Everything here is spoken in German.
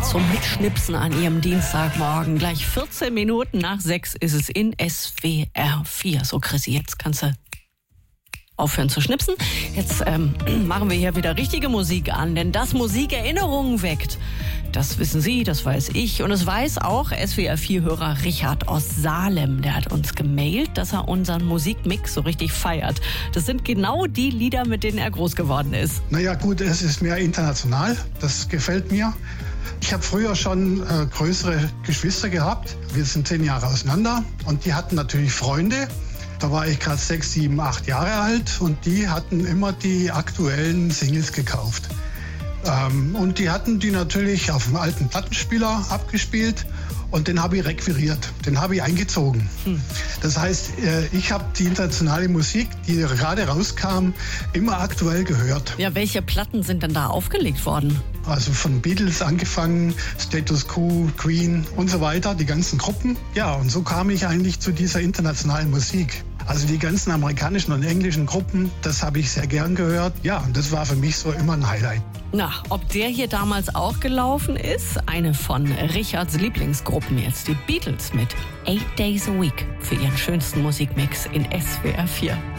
zum Mitschnipsen an Ihrem Dienstagmorgen. Gleich 14 Minuten nach 6 ist es in SWR 4. So, Chrissy, jetzt kannst du aufhören zu schnipsen. Jetzt machen wir hier wieder richtige Musik an, denn das Musik Erinnerungen weckt. Das wissen Sie, das weiß ich. Und es weiß auch SWR4-Hörer Richard aus Salem. Der hat uns gemailt, dass er unseren Musikmix so richtig feiert. Das sind genau die Lieder, mit denen er groß geworden ist. Naja gut, es ist mehr international. Das gefällt mir. Ich habe früher schon größere Geschwister gehabt. Wir sind 10 Jahre auseinander und die hatten natürlich Freunde. Da war ich gerade 6, 7, 8 Jahre alt und die hatten immer die aktuellen Singles gekauft. Und die hatten die natürlich auf dem alten Plattenspieler abgespielt und den habe ich requiriert, den habe ich eingezogen. Das heißt, ich habe die internationale Musik, die gerade rauskam, immer aktuell gehört. Ja, welche Platten sind denn da aufgelegt worden? Also von Beatles angefangen, Status Quo, Queen und so weiter, die ganzen Gruppen. Ja, und so kam ich eigentlich zu dieser internationalen Musik. Also die ganzen amerikanischen und englischen Gruppen, das habe ich sehr gern gehört. Ja, und das war für mich so immer ein Highlight. Na, ob der hier damals auch gelaufen ist? Eine von Richards Lieblingsgruppen jetzt, die Beatles mit 8 Days a Week für ihren schönsten Musikmix in SWR 4.